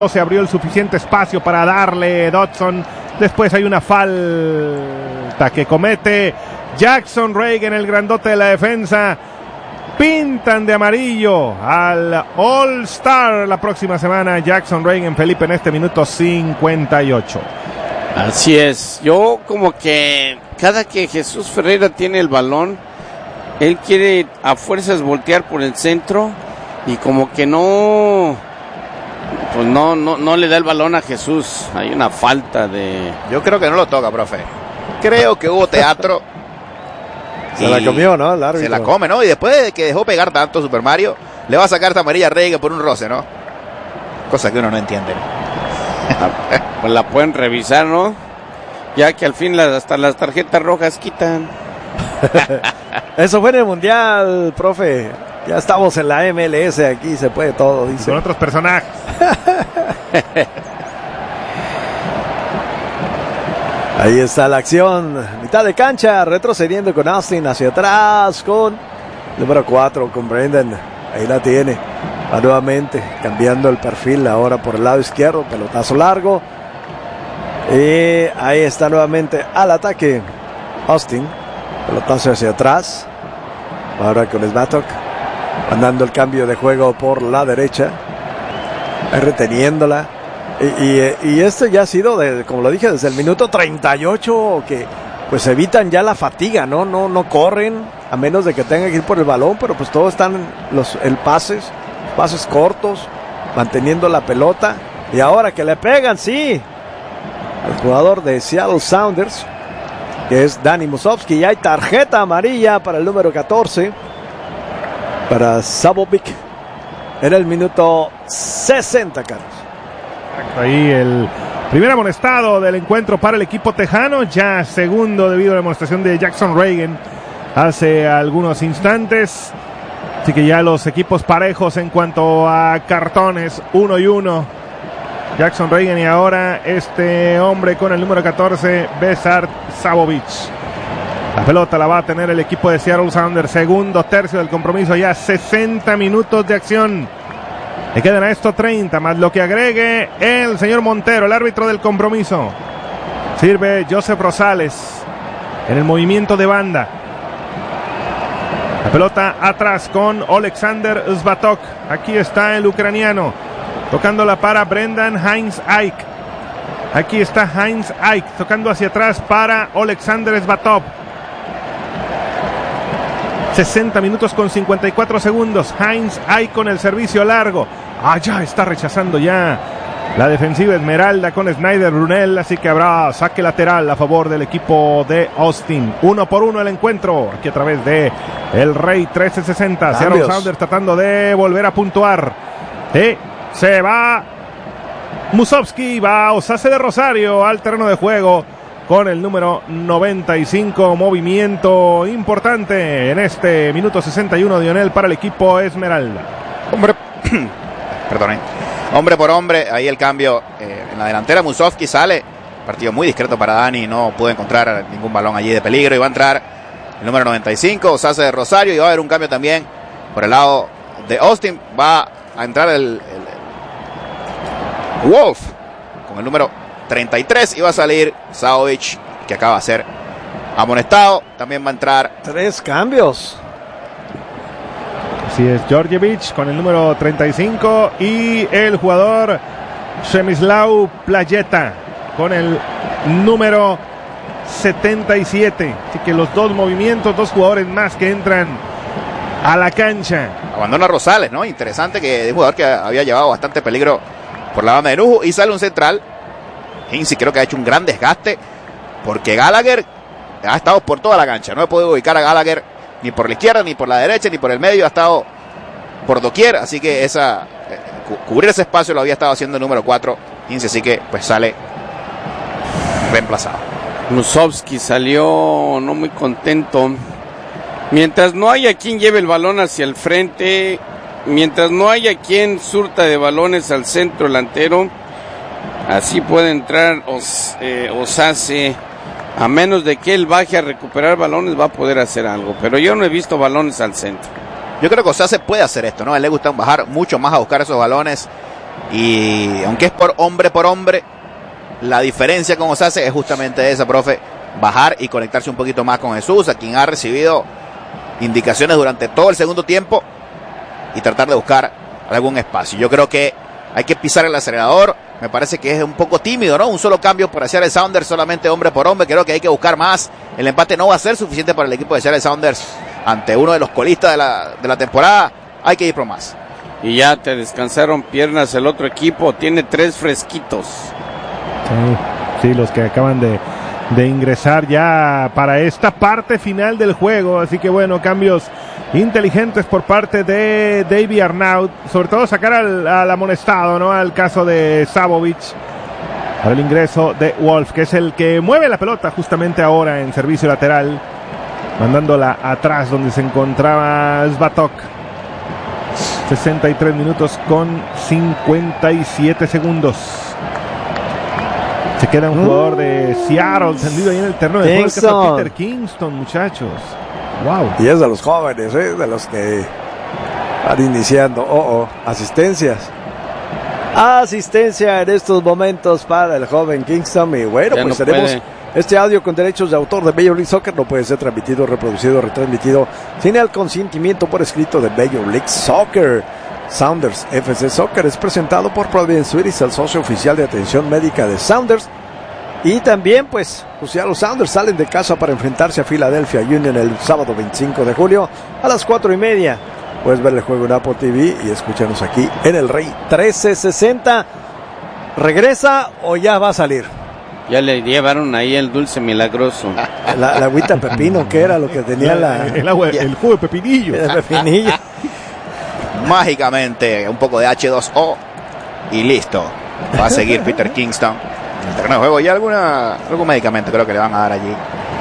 se abrió el suficiente espacio para darle Dodson. Después hay una falta que comete Jackson Reagan, el grandote de la defensa. Pintan de amarillo al All-Star la próxima semana Jackson Reagan, Felipe, en este minuto 58. Así es. Yo como que cada que Jesús Ferreira tiene el balón, él quiere a fuerzas voltear por el centro y como que no le da el balón a Jesús. Hay una falta de... Yo creo que no lo toca, profe. Creo que hubo teatro. Se la comió, ¿no? El árbitro. Se la come, ¿no? Y después de que dejó pegar tanto Super Mario, le va a sacar esta amarilla a Reagan por un roce, ¿no? Cosa que uno no entiende. Pues la pueden revisar, ¿no? Ya que al fin hasta las tarjetas rojas quitan. Eso fue en el Mundial, profe. Ya estamos en la MLS, aquí se puede todo, dice. Con otros personajes. Ahí está la acción. Mitad de cancha, retrocediendo con Austin hacia atrás con número 4, con Brendan. Ahí la tiene. Va nuevamente cambiando el perfil ahora por el lado izquierdo. Pelotazo largo. Y ahí está nuevamente al ataque Austin. Pelotazo hacia atrás. Ahora con Svatok. Mandando el cambio de juego por la derecha. Reteniéndola. Y este ya ha sido, como lo dije, desde el minuto 38, que pues evitan ya la fatiga, no corren, a menos de que tengan que ir por el balón, pero pues todos están pases cortos, manteniendo la pelota. Y ahora que le pegan, sí, al jugador de Seattle Sounders, que es Danny Musovski, y hay tarjeta amarilla para el número 14, para Sabovic, en el minuto 60, Carlos. Ahí el primer amonestado del encuentro para el equipo tejano, ya segundo debido a la amonestación de Jackson Reagan hace algunos instantes. Así que ya los equipos parejos en cuanto a cartones, 1-1. Jackson Reagan y ahora este hombre con el número 14, Besart Sabovic. La pelota la va a tener el equipo de Seattle Sounders, segundo tercio del compromiso, ya 60 minutos de acción. Le quedan a esto 30, más lo que agregue el señor Montero, el árbitro del compromiso. Sirve Joseph Rosales en el movimiento de banda. La pelota atrás con Alexander Svatok. Aquí está el ucraniano, tocándola para Brendan Heinz-Eich. Aquí está Heinz-Eich, tocando hacia atrás para Alexander Svatov. 60 minutos con 54 segundos. Heinz-Eich con el servicio largo. Ya está rechazando ya la defensiva Esmeralda con Snyder Brunel, así que habrá saque lateral a favor del equipo de Austin. 1-1 el encuentro, aquí a través de el Rey 1360. Seattle Sounders tratando de volver a puntuar. Se va Musovski, va Osase de Rosario al terreno de juego con el número 95, movimiento importante en este minuto 61, Dionel, para el equipo Esmeralda. Hombre por hombre, ahí el cambio en la delantera. Musovski sale, partido muy discreto para Dani, no pudo encontrar ningún balón allí de peligro, y va a entrar el número 95, Osase de Rosario, y va a haber un cambio también por el lado de Austin. Va a entrar el Wolf con el número 33 y va a salir Saovic, que acaba de ser amonestado. También va a entrar 3 cambios. Así es, Georgievich con el número 35 y el jugador Przemysław Playeta con el número 77. Así que los dos movimientos, dos jugadores más que entran a la cancha. Abandona Rosales, ¿no? Interesante, que es un jugador que había llevado bastante peligro por la banda de Nuju, y sale un central. Hinsi creo que ha hecho un gran desgaste, porque Gallagher ha estado por toda la cancha. No he podido ubicar a Gallagher ni por la izquierda, ni por la derecha, ni por el medio. Ha estado por doquier, así que cubrir ese espacio lo había estado haciendo el número 4 Hinsi, así que pues sale reemplazado. Musovski salió no muy contento. Mientras no haya quien lleve el balón hacia el frente, mientras no haya quien surta de balones al centro delantero, así puede entrar Osase. A menos de que él baje a recuperar balones, va a poder hacer algo. Pero yo no he visto balones al centro. Yo creo que Osase puede hacer esto, ¿no? A él le gusta bajar mucho más a buscar esos balones Y aunque es por hombre, la diferencia con Osase es justamente esa, profe, bajar y conectarse un poquito más con Jesús, a quien ha recibido indicaciones durante todo el segundo tiempo, y tratar de buscar algún espacio. Yo creo que hay que pisar el acelerador. Me parece que es un poco tímido, ¿no? Un solo cambio para Seattle Sounders, solamente hombre por hombre. Creo que hay que buscar más. El empate no va a ser suficiente para el equipo de Seattle Sounders ante uno de los colistas de la temporada. Hay que ir por más. Y ya te descansaron piernas el otro equipo. Tiene 3 fresquitos. Sí, los que acaban de ingresar ya para esta parte final del juego. Así que bueno, cambios inteligentes por parte de Davy Arnaud, sobre todo sacar al amonestado, ¿no? Al caso de Savovic, para el ingreso de Wolf, que es el que mueve la pelota justamente ahora en servicio lateral, mandándola atrás donde se encontraba Svatok. 63 minutos con 57 segundos. Se queda un jugador de Seattle tendido ahí en el terreno de juego, el caso de Peter Kingston, muchachos. Wow. Y es de los jóvenes, de los que van iniciando. Asistencias. Asistencia en estos momentos para el joven Kingston. Y bueno, ya pues no tenemos este audio con derechos de autor de Major League Soccer. No puede ser transmitido, reproducido, retransmitido sin el consentimiento por escrito de Major League Soccer. Sounders FC Soccer es presentado por Providence Suites, el socio oficial de atención médica de Sounders. Y también, pues ya los Sounders salen de casa para enfrentarse a Philadelphia Union el sábado 25 de julio a las 4:30. Puedes ver el juego en Apple TV y escúchanos aquí en El Rey 1360. ¿Regresa o ya va a salir? Ya le llevaron ahí el dulce milagroso. La agüita pepino, que era lo que tenía el jugo de pepinillo. El pepinillo. Mágicamente, un poco de H2O y listo. Va a seguir Peter Kingston en el terreno de juego. Y algún medicamento creo que le van a dar allí.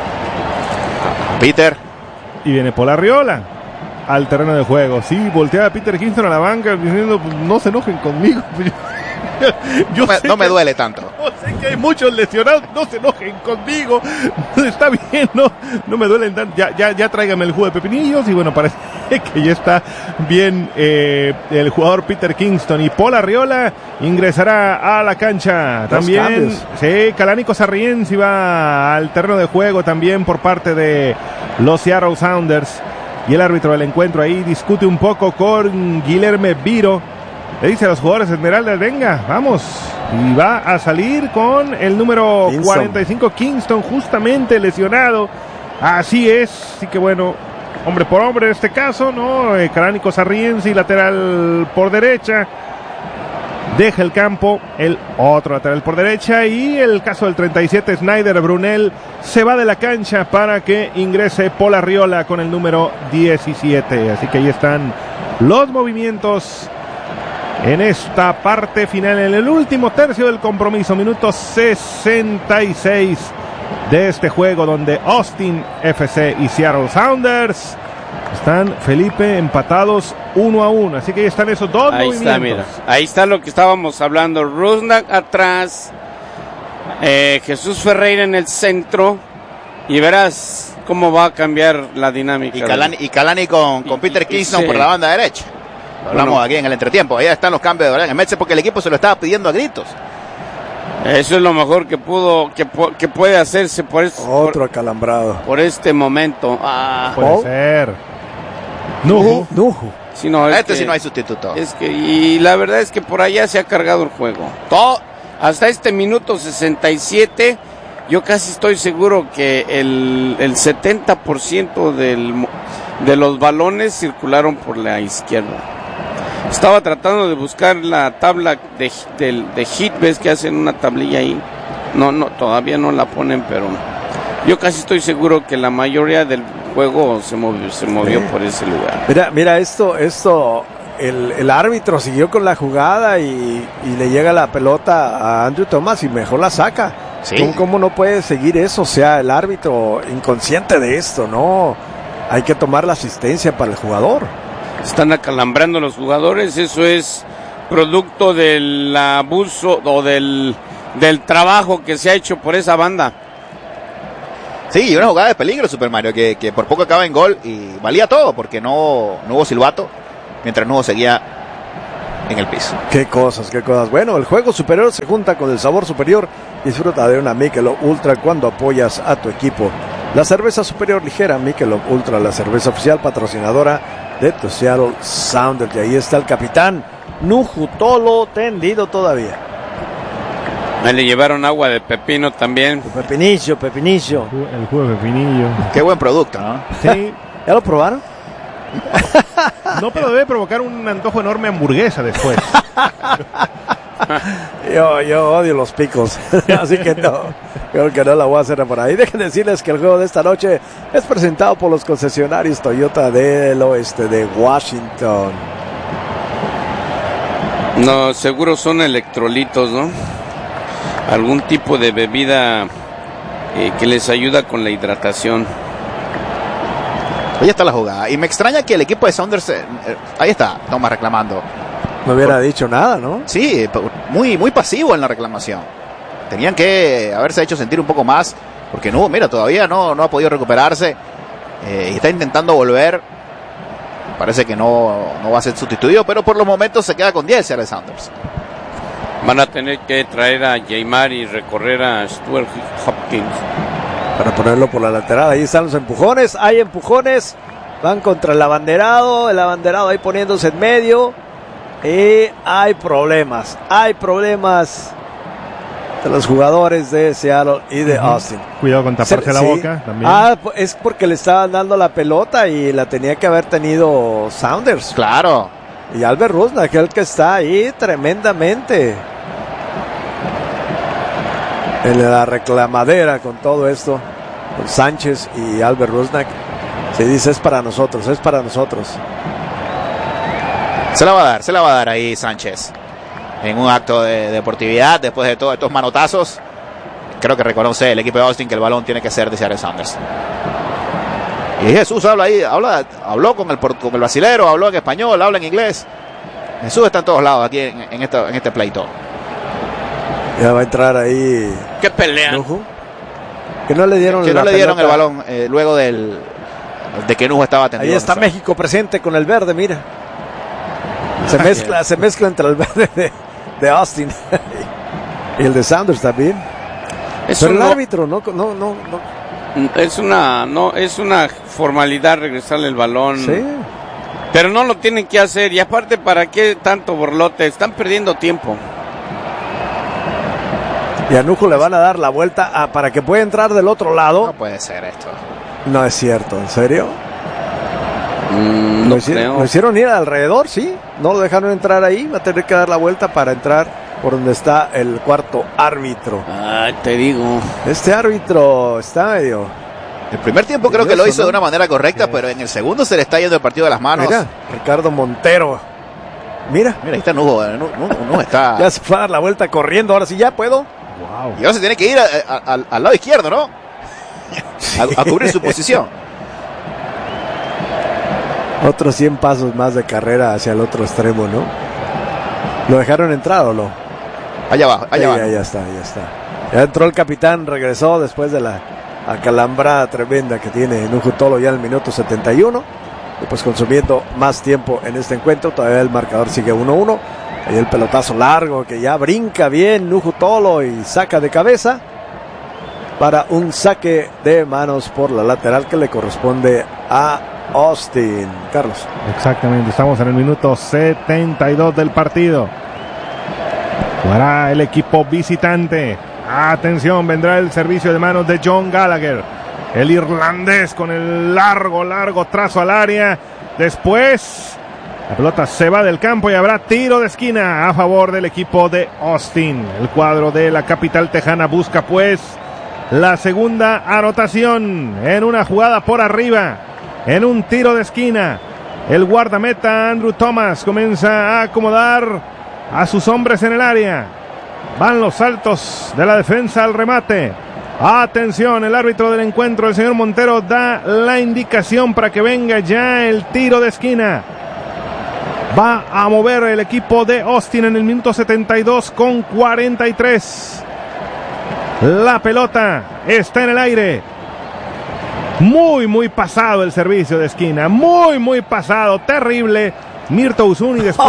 Peter. Y viene Paul Arriola al terreno de juego. Sí, voltea a Peter Kingston a la banca diciendo, no se enojen conmigo. No me duele tanto. Yo sé que hay muchos lesionados, no se enojen conmigo. Está bien, no me duelen tanto. Ya tráigame el jugo de pepinillos. Y bueno, parece que ya está bien el jugador Peter Kingston. Y Paul Arriola ingresará a la cancha. También, sí, Calánico Sarriensi va al terreno de juego también por parte de los Seattle Sounders. Y el árbitro del encuentro ahí discute un poco con Guilherme Viro. Le dice a los jugadores Esmeraldas, venga, vamos. Y va a salir con el número Kingston. 45, Kingston, justamente lesionado. Así es, así que bueno, hombre por hombre en este caso, ¿no? Calánico Sarriensi, lateral por derecha. Deja el campo el otro lateral por derecha. Y el caso del 37, Snyder Brunel, se va de la cancha para que ingrese Paul Arriola con el número 17. Así que ahí están los movimientos en esta parte final, en el último tercio del compromiso, minuto 66 de este juego, donde Austin FC y Seattle Sounders están, Felipe, empatados 1-1. Así que ahí están esos dos movimientos. Está, mira. Ahí está lo que estábamos hablando. Rusnak atrás, Jesús Ferreira en el centro, y verás cómo va a cambiar la dinámica. Y Calani con Peter Kingston por la banda derecha. Lo hablamos aquí en el entretiempo. Ahí están los cambios de Brian Metze, porque el equipo se lo estaba pidiendo a gritos. Eso es lo mejor que puede hacerse por otro acalambrado por este momento. Puede ser. Nuhu. Sí, no, sí no hay sustituto. Y la verdad es que por allá se ha cargado el juego. Hasta este minuto 67, yo casi estoy seguro que el 70% de los balones circularon por la izquierda. Estaba tratando de buscar la tabla de hit, ves que hacen una tablilla ahí. No, todavía no la ponen, pero yo casi estoy seguro que la mayoría del juego se movió por ese lugar. Mira esto, el árbitro siguió con la jugada y le llega la pelota a Andrew Thomas y mejor la saca. ¿Sí? ¿Cómo no puede seguir eso? O sea, el árbitro inconsciente de esto, ¿no? Hay que tomar la asistencia para el jugador. Están acalambrando los jugadores, eso es producto del abuso o del trabajo que se ha hecho por esa banda. Sí, y una jugada de peligro, Super Mario, que por poco acaba en gol y valía todo, porque no hubo silbato, mientras Nuhu seguía en el piso. Qué cosas. Bueno, el juego superior se junta con el sabor superior. Disfruta de una Michelob Ultra cuando apoyas a tu equipo. La cerveza superior ligera Michelob Ultra, la cerveza oficial patrocinadora de tu Seattle Sounders. Y ahí está el capitán Nuhu Tolo tendido todavía. Me le llevaron agua de pepino también. Pepinillo. El jugo de pepinillo. Qué buen producto, ¿no? Sí. ¿Ya lo probaron? No, pero debe provocar un antojo enorme hamburguesa después. Yo odio los picos, así que no, creo que no la voy a hacer por ahí. Dejen decirles que el juego de esta noche es presentado por los concesionarios Toyota del oeste de Washington. No, seguro son electrolitos, ¿no? Algún tipo de bebida que les ayuda con la hidratación. Ahí está la jugada. Y me extraña que el equipo de Sounders... ahí está, Thomas reclamando. No hubiera dicho nada, ¿no? Sí, muy pasivo en la reclamación. Tenían que haberse hecho sentir un poco más, porque no, mira, todavía no ha podido recuperarse. Y está intentando volver. Parece que no va a ser sustituido, pero por los momentos se queda con 10 Seattle Sounders. Van a tener que traer a Jaymar y recorrer a Stuart Hopkins para ponerlo por la lateral. Ahí están los empujones, hay empujones, van contra el abanderado ahí poniéndose en medio, y hay problemas de los jugadores de Seattle y de Austin. Cuidado con taparse la boca también. Es porque le estaban dando la pelota y la tenía que haber tenido Sounders. Claro. Y Albert Rusnak, aquel que está ahí tremendamente en la reclamadera con todo esto, con Sánchez y Albert Rusnak. Se dice, es para nosotros. Se la va a dar ahí Sánchez. En un acto de deportividad, después de todos estos manotazos. Creo que reconoce el equipo de Austin que el balón tiene que ser de Seattle Sounders. Y Jesús habló con el brasilero, habló en español, habla en inglés. Jesús está en todos lados aquí en este pleito. Ya va a entrar ahí. ¿Qué pelean? Nuhu. Que no le dieron el balón luego de que Nuhu estaba atendido. Ahí está México presente con el verde, mira. Se mezcla entre el verde de Austin y el de Sounders también. Pero el árbitro no. Es una formalidad regresarle el balón. Sí. Pero no lo tienen que hacer. Y aparte, ¿para qué tanto borlote? Están perdiendo tiempo. Y a Nuhu le van a dar la vuelta para que pueda entrar del otro lado. No puede ser esto. No es cierto, ¿en serio? No creo. Lo hicieron ir alrededor, sí. No lo dejaron entrar ahí. Va a tener que dar la vuelta para entrar por donde está el cuarto árbitro. Te digo. Este árbitro está medio... El primer tiempo creo que lo hizo de una manera correcta, pero en el segundo se le está yendo el partido de las manos. Mira, Ricardo Montero. Mira, ahí está Nuhu. Nuhu está... Ya se fue a dar la vuelta corriendo. Ahora sí ya puedo. Wow. Y ahora se tiene que ir al lado izquierdo, ¿no? A cubrir su posición. Otros 100 pasos más de carrera hacia el otro extremo, ¿no? ¿Lo dejaron entrar o no? Allá abajo. Ya está. Ya entró el capitán, regresó después de la acalambrada tremenda que tiene Nuhu Tolo ya en el minuto 71. Y pues consumiendo más tiempo en este encuentro, todavía el marcador sigue 1-1. Ahí el pelotazo largo que ya brinca bien Nuhu Tolo y saca de cabeza para un saque de manos por la lateral que le corresponde a Austin. Carlos. Exactamente, estamos en el minuto 72 del partido. Jugará el equipo visitante. Atención, vendrá el servicio de manos de John Gallagher, el irlandés, con el largo trazo al área. Después la pelota se va del campo y habrá tiro de esquina a favor del equipo de Austin. El cuadro de la capital tejana busca pues la segunda anotación en una jugada por arriba, en un tiro de esquina. El guardameta Andrew Thomas comienza a acomodar a sus hombres en el área. Van los saltos de la defensa al remate. Atención, el árbitro del encuentro, el señor Montero, da la indicación para que venga ya el tiro de esquina. Va a mover el equipo de Austin en el minuto 72 con 43. La pelota está en el aire. Muy pasado el servicio de esquina. Muy pasado. Terrible. Mirto Uzun y después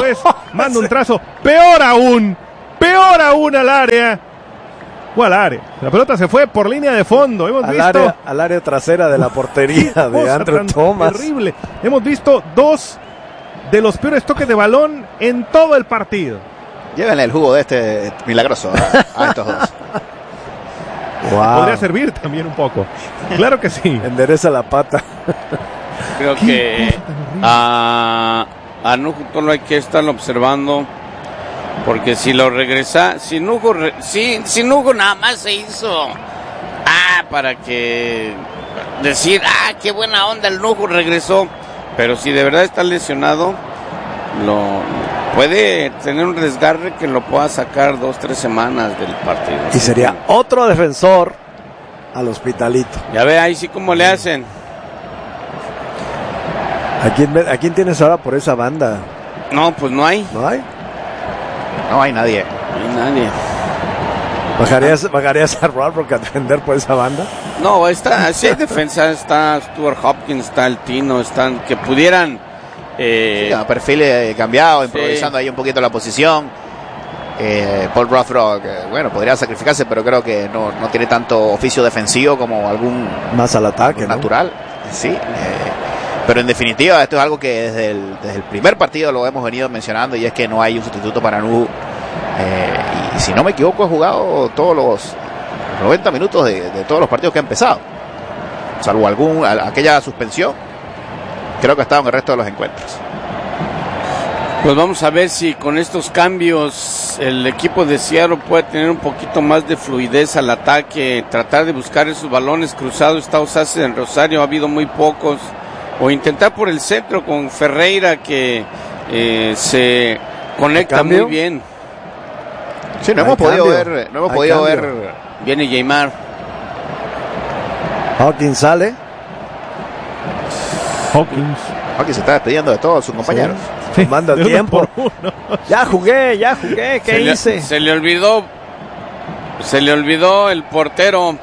manda un trazo, peor aún al área. ¿Cuál área? La pelota se fue por línea de fondo. Hemos visto al área trasera de la portería de Andrew Thomas. Terrible. Hemos visto 2 de los peores toques de balón en todo el partido. Llévenle el jugo de este milagroso a estos dos. Wow. Podría servir también un poco. Claro que sí. Endereza la pata. Creo que a Nuhu Tolo hay que estarlo observando. Porque si lo regresa, si Nuhu nada más se hizo para que decir, qué buena onda, el Nuhu regresó, pero si de verdad está lesionado, puede tener un desgarre que lo pueda sacar 2-3 semanas del partido. Y sería otro defensor al hospitalito. Ya ve ahí sí cómo le hacen. ¿A quién tienes ahora por esa banda? No, pues no hay. ¿No hay? No hay nadie. No hay nadie. ¿Bajarías a Rodbrook a defender por esa banda? No, sí hay defensa, está Stuart Hopkins, está el Tino, están que pudieran perfil cambiado, improvisando ahí un poquito la posición. Paul Rothrock, bueno, podría sacrificarse, pero creo que no tiene tanto oficio defensivo como algún más al ataque, natural. ¿No? Sí. Pero en definitiva, esto es algo que desde el primer partido lo hemos venido mencionando, y es que no hay un sustituto para Nuhu. Y si no me equivoco, ha jugado todos los 90 minutos de todos los partidos que ha empezado, salvo aquella suspensión. Creo que ha estado en el resto de los encuentros. Pues vamos a ver si con estos cambios el equipo de Seattle puede tener un poquito más de fluidez al ataque, tratar de buscar esos balones cruzados. Estados Unidos en Rosario ha habido muy pocos, o intentar por el centro con Ferreira, que se conecta muy bien. Sí, no hemos podido ver. Viene Jaymar. Hawkins sale. Hawkins se está despidiendo de todos sus compañeros. Sí. Manda el tiempo. Ya jugué, ¿qué hice? Se le olvidó el portero.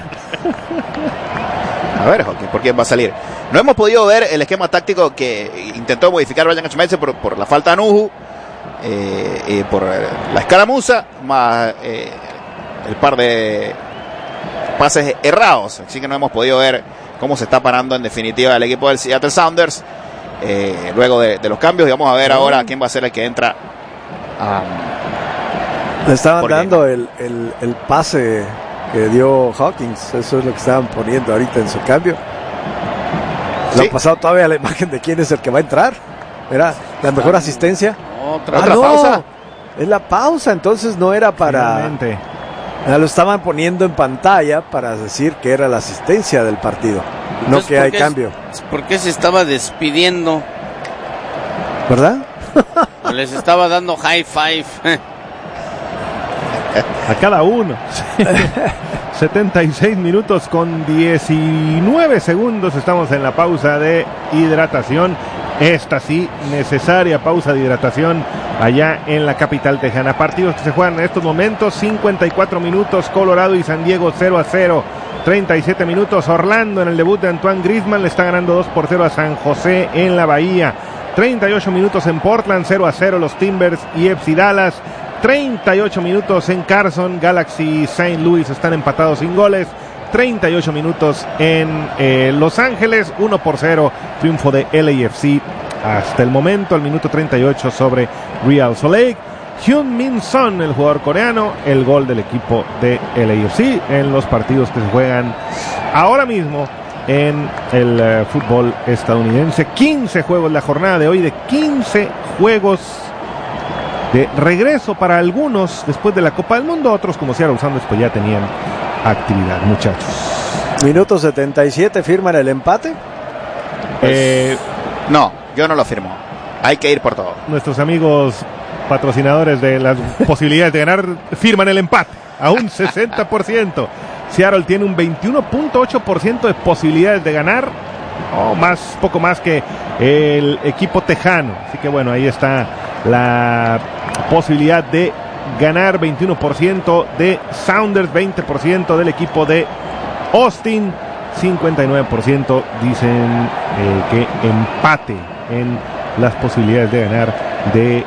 A ver, Hawkins, ¿por quién va a salir? No hemos podido ver el esquema táctico que intentó modificar Ryan Schmeitzer por la falta de Nuhu, por la escaramuza, más el par de pases errados. Así que no hemos podido ver cómo se está parando en definitiva el equipo del Seattle Sounders luego de los cambios. Y vamos a ver ahora quién va a ser el que entra. Le estaban dando el pase que dio Hawkins. Eso es lo que estaban poniendo ahorita en su cambio. Le han pasado todavía la imagen de quién es el que va a entrar. Era la mejor asistencia. Otra pausa. Es la pausa, entonces no era para... Lo estaban poniendo en pantalla para decir que era la asistencia del partido. Entonces, no que hay cambio. ¿Por qué se estaba despidiendo? ¿Verdad? Les estaba dando high five. A cada uno. 76 minutos con 19 segundos. Estamos en la pausa de hidratación. Esta sí, necesaria pausa de hidratación allá en la capital tejana. Partidos que se juegan en estos momentos: 54 minutos, Colorado y San Diego 0-0. 37 minutos, Orlando en el debut de Antoine Griezmann le está ganando 2-0 a San José en la Bahía. 38 minutos en Portland, 0-0 los Timbers y FC Dallas. 38 minutos en Carson, Galaxy y St. Louis están empatados sin goles. 38 minutos en Los Ángeles, 1-0, triunfo de LAFC hasta el momento, al minuto 38 sobre Real Salt Lake. Hyun-Min Son, el jugador coreano, el gol del equipo de LAFC en los partidos que se juegan ahora mismo en el fútbol estadounidense. 15 juegos la jornada de hoy, de 15 juegos de regreso para algunos después de la Copa del Mundo. Otros, como Seattle Sounders, pues ya tenían actividad, muchachos. Minuto 77, ¿firman el empate? No, yo no lo firmo. Hay que ir por todo. Nuestros amigos patrocinadores de las posibilidades de ganar firman el empate a un 60%. Seattle tiene un 21.8% de posibilidades de ganar, poco más que el equipo tejano. Así que bueno, ahí está la posibilidad de ganar. 21% de Sounders, 20% del equipo de Austin, 59% dicen que empate en las posibilidades de ganar de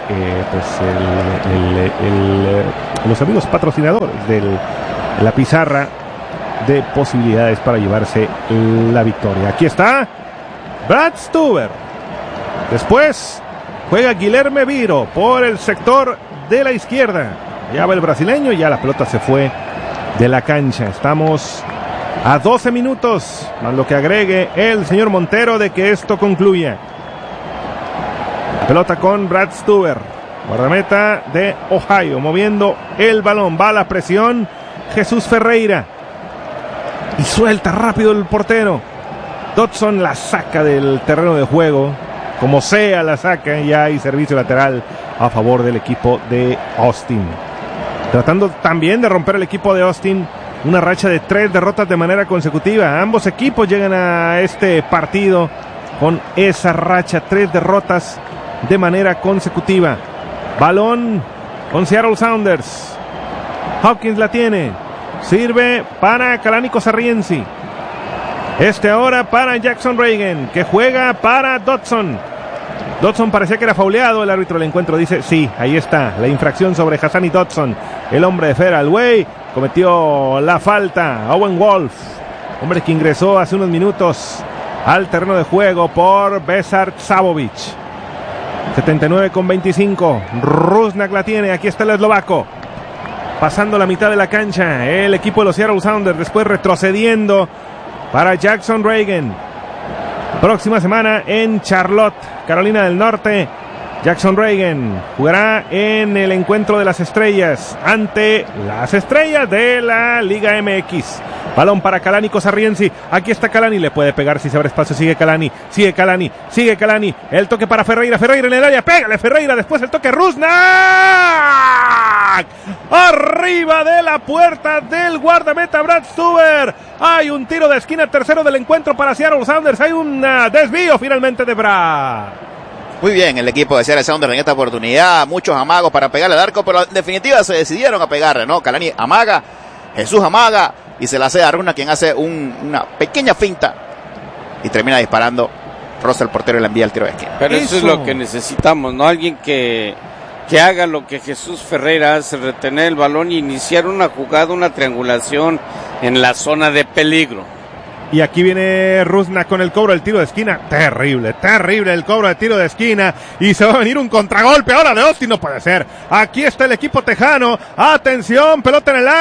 los amigos patrocinadores de la pizarra de posibilidades para llevarse la victoria. Aquí está Brad Stuber. Después juega Guilherme Viro por el sector de la izquierda. Ya va el brasileño, ya la pelota se fue de la cancha. Estamos a 12 minutos, más lo que agregue el señor Montero de que esto concluya. La pelota con Brad Stuber, guardameta de Ohio, moviendo el balón. Va a la presión Jesús Ferreira. Y suelta rápido el portero. Dodson la saca del terreno de juego. Como sea la saca, ya hay servicio lateral a favor del equipo de Austin. Tratando también de romper el equipo de Austin una racha de 3 derrotas de manera consecutiva. Ambos equipos llegan a este partido con esa racha, 3 derrotas de manera consecutiva. Balón con Seattle Sounders. Hopkins la tiene. Sirve para Kalani Sarriensi. Ahora para Jackson Reagan, que juega para Dodson. Dodson parecía que era fauleado. El árbitro del encuentro dice, sí, ahí está, la infracción sobre Hassani Dodson. El hombre de Federal Way cometió la falta. Owen Wolf, hombre que ingresó hace unos minutos al terreno de juego por Besart Savovic. 79-25. Rusnak la tiene. Aquí está el eslovaco. Pasando la mitad de la cancha. El equipo de los Seattle Sounders. Después retrocediendo para Jackson Reagan. Próxima semana en Charlotte, Carolina del Norte. Jackson Reagan jugará en el encuentro de las estrellas ante las estrellas de la Liga MX. Balón para Kalani Sarriensi. Aquí está Kalani, le puede pegar si se abre espacio. Sigue Kalani. El toque para Ferreira. Ferreira en el área. Pégale Ferreira. Después el toque Rusnak. Arriba de la puerta del guardameta Brad Stuber. Hay un tiro de esquina, tercero del encuentro para Seattle Sounders. Hay un desvío finalmente de Brad. Muy bien, el equipo de Seattle Sounders en esta oportunidad, muchos amagos para pegarle al arco, pero en definitiva se decidieron a pegarle, ¿no? Kalani amaga, Jesús amaga y se la hace a Runa, quien hace una pequeña finta y termina disparando. Roza el portero y le envía el tiro de esquina. Pero eso es lo que necesitamos, ¿no? Alguien que haga lo que Jesús Ferreira hace, retener el balón y iniciar una jugada, una triangulación en la zona de peligro. Y aquí viene Rusnak con el cobro del tiro de esquina. Terrible el cobro de tiro de esquina. Y se va a venir un contragolpe ahora de Austin. No puede ser. Aquí está el equipo tejano. Atención, pelota en el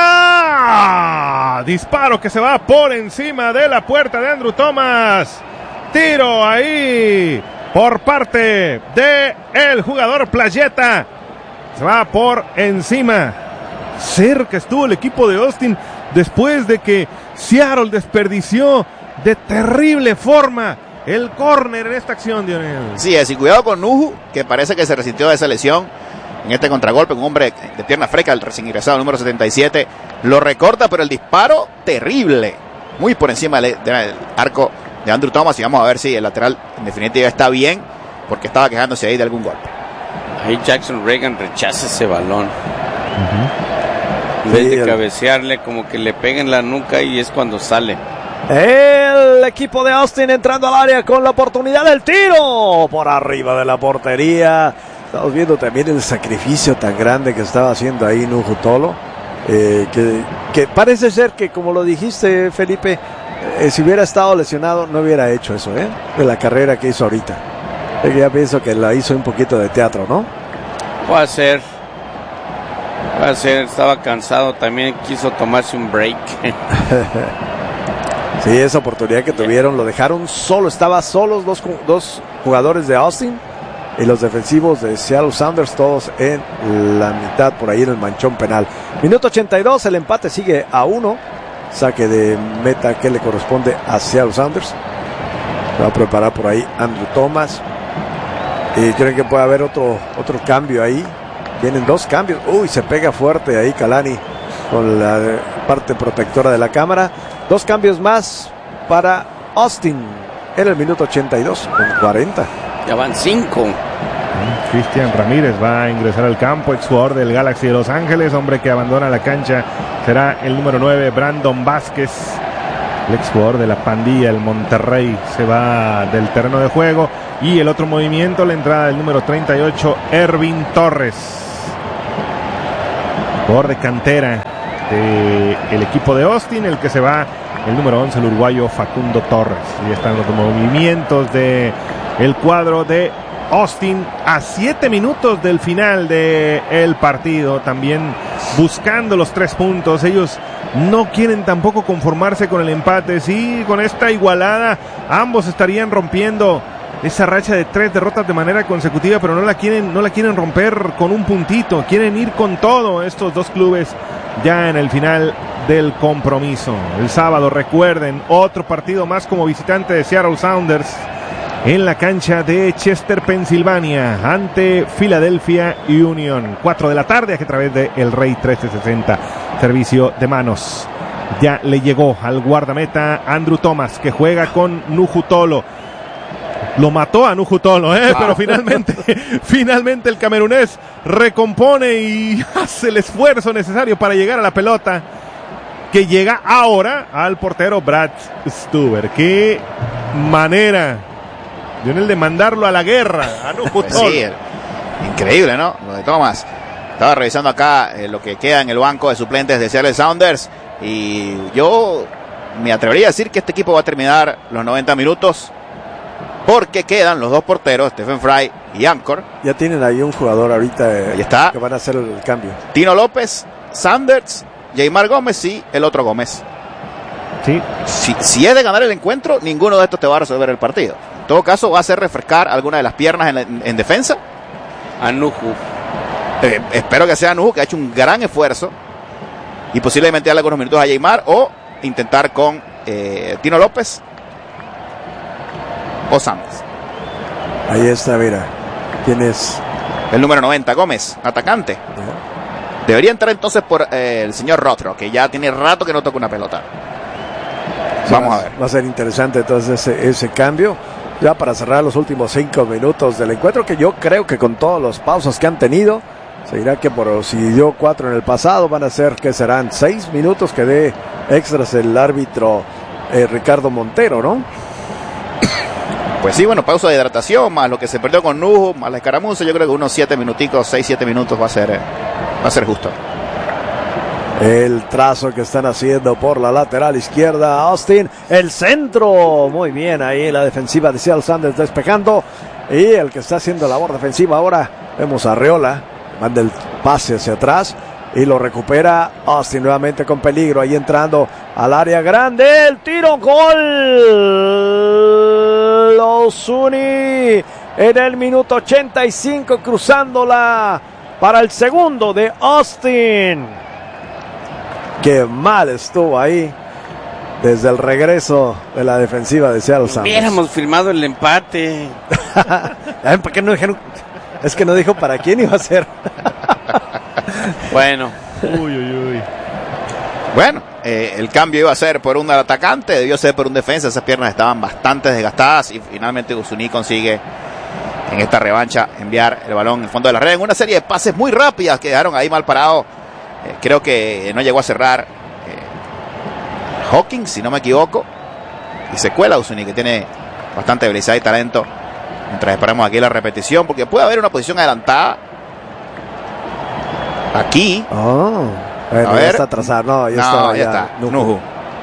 área. Disparo que se va por encima de la puerta de Andrew Thomas. Tiro ahí por parte de el jugador Playeta. Se va por encima. Cerca estuvo el equipo de Austin después de que Seattle desperdició de terrible forma el córner en esta acción, Dionel. Sí, sin cuidado con Nuhu, que parece que se resintió de esa lesión en este contragolpe. Un hombre de pierna fresca, el recién ingresado número 77, lo recorta, pero el disparo terrible, muy por encima del arco de Andrew Thomas. Y vamos a ver si el lateral en definitiva está bien, porque estaba quejándose ahí de algún golpe. Ahí Jackson Reagan rechaza ese balón. En vez de cabecearle, como que le pega en la nuca y es cuando sale. El equipo de Austin entrando al área con la oportunidad del tiro por arriba de la portería. Estamos viendo también el sacrificio tan grande que estaba haciendo ahí Nuhu Tolo, que parece ser que, como lo dijiste, Felipe, si hubiera estado lesionado no hubiera hecho eso, de la carrera que hizo ahorita. Ya pienso que la hizo un poquito de teatro, ¿no? Puede ser, estaba cansado, también quiso tomarse un break. Sí, esa oportunidad que tuvieron, lo dejaron solo, estaban solos dos jugadores de Austin y los defensivos de Seattle Sounders, todos en la mitad, por ahí en el manchón penal. Minuto 82, el empate sigue a 1, saque de meta que le corresponde a Seattle Sounders. Va a preparar por ahí Andrew Thomas. Y creen que puede haber otro cambio ahí. Vienen 2 cambios. Uy, se pega fuerte ahí Kalani con la parte protectora de la cámara. 2 cambios más para Austin en el minuto 82 con 40. Ya van 5. Cristian Ramírez va a ingresar al campo, ex jugador del Galaxy de Los Ángeles, hombre que abandona la cancha. Será el número 9, Brandon Vázquez. el ex jugador de la pandilla, el Monterrey, se va del terreno de juego. Y el otro movimiento, la entrada del número 38, Ervin Torres, jugador de cantera del equipo de Austin, el que se va, el número 11, el uruguayo Facundo Torres. Y están los movimientos del cuadro de Austin a 7 minutos del final del partido, también buscando los 3 puntos. Ellos no quieren tampoco conformarse con el empate. Sí, con esta igualada ambos estarían rompiendo esa racha de 3 derrotas de manera consecutiva, pero no la quieren romper con un puntito. Quieren ir con todo estos dos clubes ya en el final del compromiso. El sábado, recuerden, otro partido más como visitante de Seattle Sounders en la cancha de Chester, Pensilvania, ante Philadelphia Union. 4 de la tarde, aquí a través de El Rey 1360. Servicio de manos. Ya le llegó al guardameta Andrew Thomas, que juega con Nuhu Tolo. Lo mató a Nuhu Tolo, pero finalmente el camerunés recompone y hace el esfuerzo necesario para llegar a la pelota, que llega ahora al portero Brad Stuber. Qué manera, Lionel, de mandarlo a la guerra a Nuhu Tolo. Sí, increíble, ¿no? Lo de Thomas. Estaba revisando acá lo que queda en el banco de suplentes de Seattle Sounders, y yo me atrevería a decir que este equipo va a terminar los 90 minutos, porque quedan los dos porteros, Stephen Fry y Anchor. Ya tienen ahí un jugador ahorita ahí está, que van a hacer el cambio. Tino López, Sanders, Jaymar Gómez y el otro Gómez. Sí. Si es de ganar el encuentro, ninguno de estos te va a resolver el partido. En todo caso, va a hacer refrescar alguna de las piernas en defensa a Nuhu. Espero que sea Nuhu, que ha hecho un gran esfuerzo, y posiblemente darle algunos minutos a Jaymar, o intentar con Tino López o Sanders. Ahí está, mira. ¿Quién es? El número 90, Gómez, atacante. Debería entrar entonces por el señor Rothro, que ya tiene rato que no toca una pelota. Vamos a ver. Va a ser interesante entonces ese cambio, ya para cerrar los últimos 5 minutos del encuentro, que yo creo que con todas las pausas que han tenido, se dirá que por si dio 4 en el pasado, van a ser, que serán 6 minutos que dé extras el árbitro Ricardo Montero, ¿no? Pues sí, bueno, pausa de hidratación, más lo que se perdió con Nuhu, más la escaramuza, yo creo que unos 7 minuticos, 6-7 minutos va a ser justo. El trazo que están haciendo por la lateral izquierda, Austin, el centro, muy bien ahí la defensiva de Seattle Sounders despejando, y el que está haciendo labor defensiva ahora, vemos a Arreola, manda el pase hacia atrás y lo recupera Austin nuevamente con peligro, ahí entrando al área grande, el tiro, gol, Osuni en el minuto 85, cruzándola para el segundo de Austin. Qué mal estuvo ahí desde el regreso de la defensiva de Seattle Sounders. Hubiéramos firmado el empate. ¿Para qué no dijeron? Es que no dijo para quién iba a ser. Bueno. Uy. Bueno, el cambio iba a ser por un atacante, debió ser por un defensa. Esas piernas estaban bastante desgastadas, y finalmente Usuní consigue en esta revancha enviar el balón en el fondo de la red en una serie de pases muy rápidas que dejaron ahí mal parado. Creo que no llegó a cerrar Hawkins, si no me equivoco, y se cuela Usuní, que tiene bastante habilidad y talento, mientras esperamos aquí la repetición, porque puede haber una posición adelantada aquí. Bueno, a ver, ya está atrasado. No, ya está. Nuhu.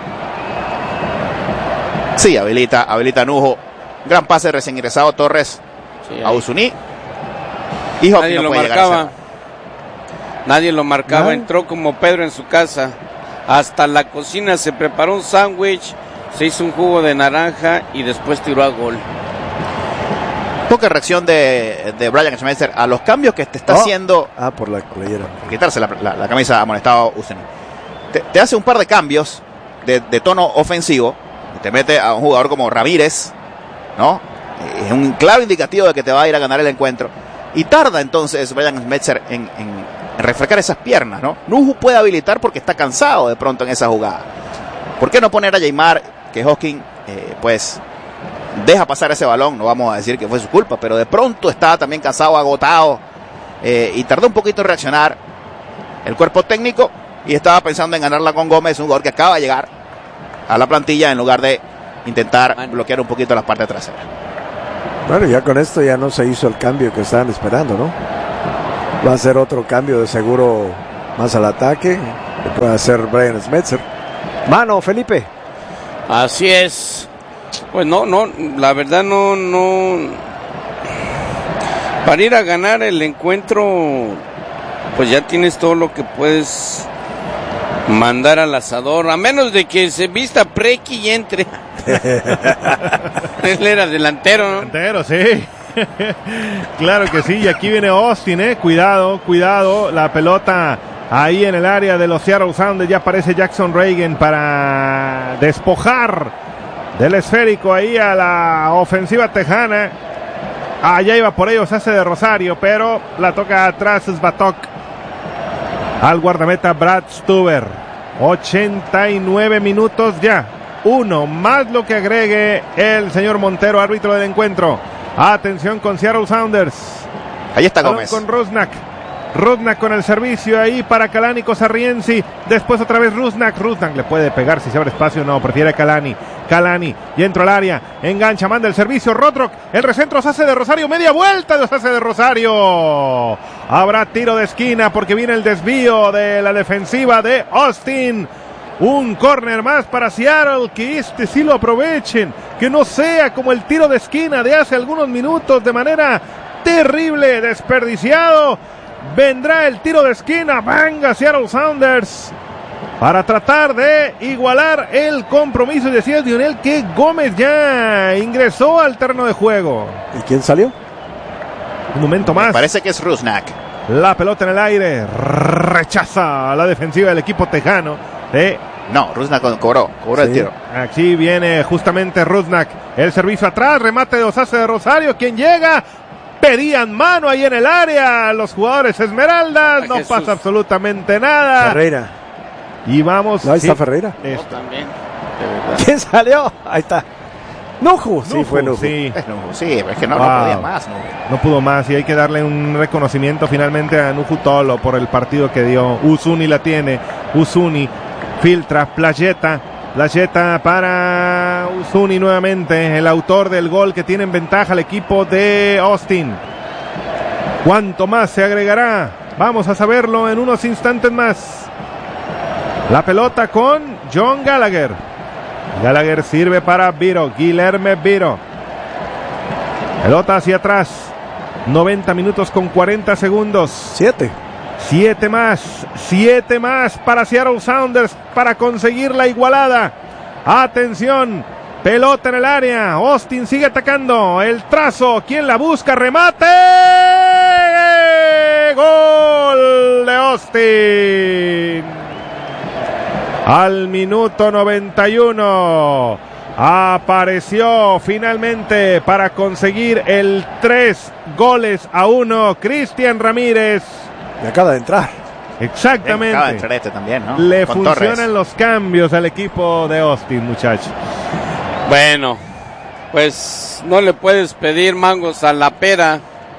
Sí, habilita Nuhu. Gran pase recién ingresado Torres, sí, a Usuní. Y Hawkins no puede llegar a hacer. Nadie lo marcaba, entró como Pedro en su casa. Hasta la cocina se preparó un sándwich, se hizo un jugo de naranja y después tiró a gol. Poca reacción de Brian Schmeisser a los cambios que te está haciendo. Por la playera. Quitarse la camisa, amonestado Usuní. Te hace un par de cambios de tono ofensivo. Te mete a un jugador como Ramírez, ¿no? Es un claro indicativo de que te va a ir a ganar el encuentro. Y tarda entonces Brian Schmeisser en refrescar esas piernas, ¿no? Nuhu puede habilitar porque está cansado de pronto en esa jugada. ¿Por qué no poner a Jaymar, que Hawkins pues deja pasar ese balón? No vamos a decir que fue su culpa, pero de pronto estaba también cansado, agotado, y tardó un poquito en reaccionar el cuerpo técnico, y estaba pensando en ganarla con Gómez, un jugador que acaba de llegar a la plantilla en lugar de intentar bloquear un poquito la parte trasera. Bueno, ya con esto ya no se hizo el cambio que estaban esperando, ¿no? Va a ser otro cambio de seguro más al ataque, que puede hacer Brian Schmetzer. Mano, Felipe. Así es. Pues no, la verdad no. Para ir a ganar el encuentro, pues ya tienes todo lo que puedes mandar al asador, a menos de que se vista Preki y entre. Él era delantero, ¿no? Delantero, sí. Claro que sí, y aquí viene Austin, cuidado, la pelota ahí en el área de los Seattle Sounders, ya aparece Jackson Reagan para despojar del esférico ahí a la ofensiva tejana. Allá iba por ellos, hace de Rosario, pero la toca atrás Svatok al guardameta Brad Stuber. 89 minutos ya, uno más lo que agregue el señor Montero, árbitro del encuentro. Atención con Seattle Sounders. Ahí está Gómez. Con Rusnak con el servicio ahí para Kalani Sarriensi. Después otra vez Rusnak le puede pegar si se abre espacio. No, prefiere Kalani y entra al área. Engancha, manda el servicio. Rothrock, el recentro se hace de Rosario. Media vuelta se hace de Rosario. Habrá tiro de esquina porque viene el desvío de la defensiva de Austin. Un córner más para Seattle, que sí lo aprovechen, que no sea como el tiro de esquina de hace algunos minutos, de manera terrible, desperdiciado. Vendrá el tiro de esquina, venga Seattle Sounders, para tratar de igualar el compromiso. Y decía Lionel que Gómez ya ingresó al terreno de juego. ¿Y quién salió? Un momento más. Me parece que es Rusnak. La pelota en el aire, rechaza la defensiva del equipo tejano. No, Rusnak cobró el tiro. Aquí viene justamente Rusnak. El servicio atrás, remate de Osase de Rosario. ¿Quién llega? Pedían mano ahí en el área los jugadores Esmeraldas. No pasa absolutamente nada. Ferreira. Y vamos. No, ahí está Ferreira. También. ¿Quién salió? Ahí está. Nuju. Sí, fue Nuju. Sí, es que no podía más. No pudo más y hay que darle un reconocimiento finalmente a Nuju Tolo por el partido que dio. Uzuni la tiene. Uzuni filtra, Playeta para Uzuni nuevamente, el autor del gol que tiene en ventaja el equipo de Austin. ¿Cuánto más se agregará? Vamos a saberlo en unos instantes más. La pelota con John Gallagher. Gallagher sirve para Viro, Guilherme Viro. Pelota hacia atrás. 90 minutos con 40 segundos. 7 más para Seattle Sounders para conseguir la igualada. Atención, pelota en el área. Austin sigue atacando. El trazo, ¿quién la busca? Remate. Gol de Austin. Al minuto 91 apareció finalmente para conseguir el 3-1 Cristian Ramírez. Y acaba de entrar. Exactamente. Acaba de entrar este también, ¿no? Le Con funcionan Torres. los cambios al equipo de Austin, muchachos. Bueno, pues no le puedes pedir mangos a la pera.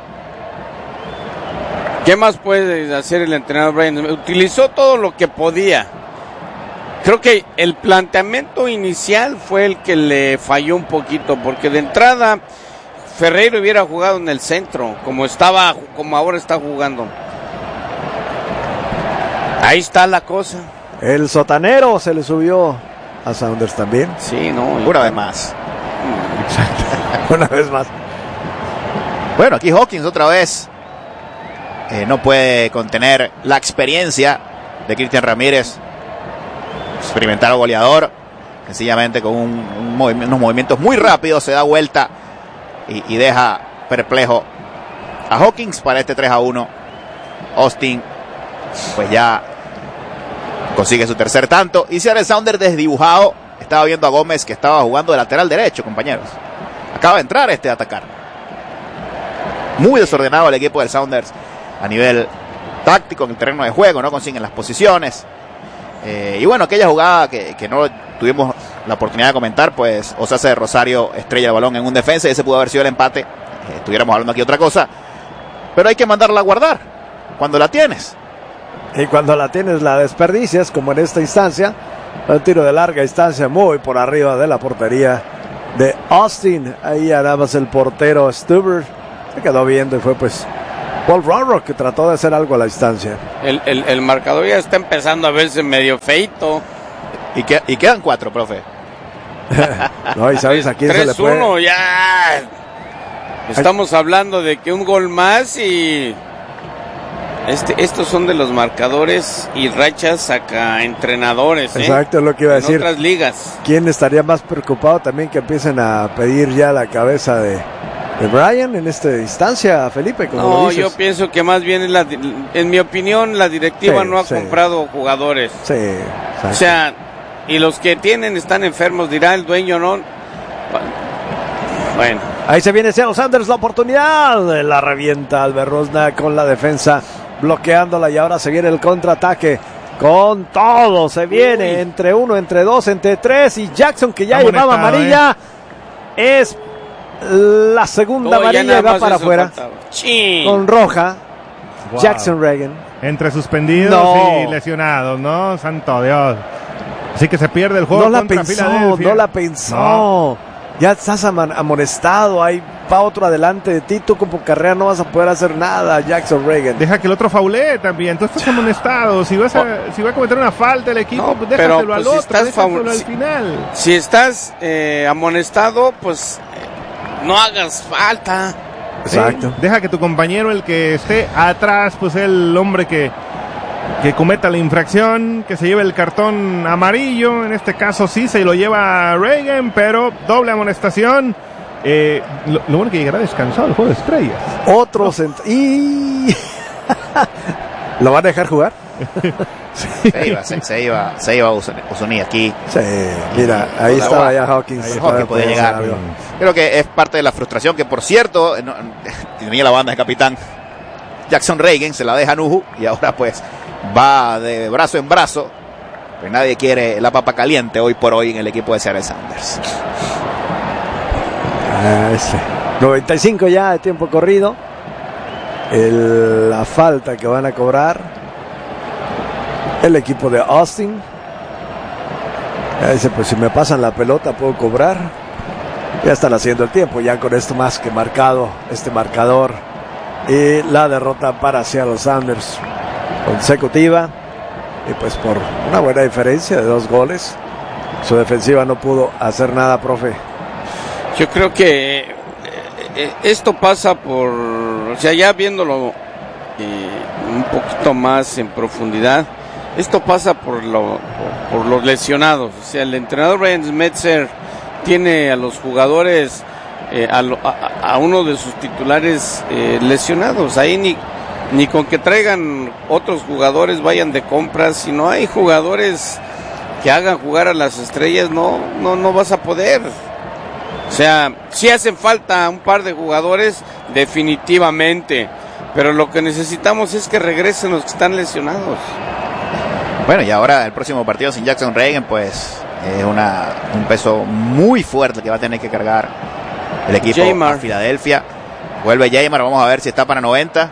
¿Qué más puede hacer el entrenador Brian? Utilizó todo lo que podía. Creo que el planteamiento inicial fue el que le falló un poquito, porque de entrada Ferreira hubiera jugado en el centro, como ahora está jugando. Ahí está la cosa. El sotanero se le subió a Sounders también. Sí, no. Una vez más. Una vez más. Bueno, aquí Hawkins otra vez. No puede contener la experiencia de Cristian Ramírez. Experimentado goleador. Sencillamente con unos movimientos muy rápidos se da vuelta y deja perplejo a Hawkins para este 3-1. Austin pues ya consigue su tercer tanto y Seattle Sounders desdibujado. Estaba viendo a Gómez que estaba jugando de lateral derecho, compañeros. Acaba de entrar a atacar. Muy desordenado el equipo del Sounders a nivel táctico en el terreno de juego, no consiguen las posiciones. Y bueno, aquella jugada que no tuvimos la oportunidad de comentar, pues Osase de Rosario estrella el balón en un defensa y ese pudo haber sido el empate. Estuviéramos hablando aquí otra cosa, pero hay que mandarla a guardar cuando la tienes. Y cuando la tienes la desperdicias, como en esta instancia, Un tiro de larga distancia, muy por arriba de la portería de Austin. Ahí nada más el portero Stuber se quedó viendo y fue pues Paul Rohrbrook que trató de hacer algo a la distancia. El marcador ya está empezando a verse medio feito. Y quedan 4, profe. No, y sabes, aquí se le fue. 3-1 ya. Estamos hablando de que un gol más y estos son de los marcadores y rachas acá entrenadores. Exacto, es lo que iba a decir. En otras ligas. ¿Quién estaría más preocupado también que empiecen a pedir ya la cabeza de Brian en esta instancia, Felipe? Como lo dices. Yo pienso que más bien, en mi opinión, la directiva no ha comprado jugadores. Sí, exacto. O sea, y los que tienen están enfermos, dirá el dueño, ¿no? Bueno. Ahí se viene Seattle Sounders, la oportunidad. La revienta Albert Rosna con la defensa bloqueándola y ahora se viene el contraataque. Con todo, se viene entre 1, entre 2, entre 3 y Jackson que ya llevaba amarilla. Es la segunda amarilla y va para afuera. Con roja, wow. Jackson Reagan. Entre suspendidos y lesionados, ¿no? Santo Dios. Así que se pierde el juego contra Filadelfia. No la pensó. No. Ya estás amonestado, ahí va otro adelante de ti, tú como carrera no vas a poder hacer nada, Jackson Reagan. Deja que el otro faulee también, tú estás amonestado, si va a cometer una falta el equipo, pues déjaselo al otro, déjaselo al final. Si estás amonestado, pues no hagas falta. Exacto. ¿Sí? Deja que tu compañero, el que esté atrás, pues el hombre que cometa la infracción, que se lleve el cartón amarillo. En este caso sí se lo lleva Reagan, pero doble amonestación. Lo bueno que llegará descansado el juego de estrellas. Otro y ¿lo van a dejar jugar? Se iba Uzuni aquí. Sí, mira, ahí estaba ya Hawkins. Hawkins podía llegar. Creo que es parte de la frustración que, por cierto, tenía la banda de capitán Jackson Reagan, se la deja Nuhu y ahora pues va de brazo en brazo. Pues nadie quiere la papa caliente hoy por hoy en el equipo de Seattle Sounders. 95 ya de tiempo corrido. La falta que van a cobrar el equipo de Austin. Dice, pues si me pasan la pelota puedo cobrar. Ya están haciendo el tiempo, ya con esto más que marcado, este marcador. Y la derrota para Seattle Sounders consecutiva. Y pues por una buena diferencia de 2 goles. Su defensiva no pudo hacer nada, profe. Yo creo que esto pasa por, o sea, ya viéndolo un poquito más en profundidad, esto pasa por los lesionados. O sea, el entrenador Brian Schmetzer tiene a los jugadores, a uno de sus titulares lesionados. Ahí ni con que traigan otros jugadores vayan de compras, si no hay jugadores que hagan jugar a las estrellas, no vas a poder. O sea, sí hacen falta un par de jugadores, definitivamente, pero lo que necesitamos es que regresen los que están lesionados. Bueno, y ahora el próximo partido sin Jackson Reagan, pues es un peso muy fuerte que va a tener que cargar el equipo a Filadelfia. Vuelve Jamar, vamos a ver si está para 90.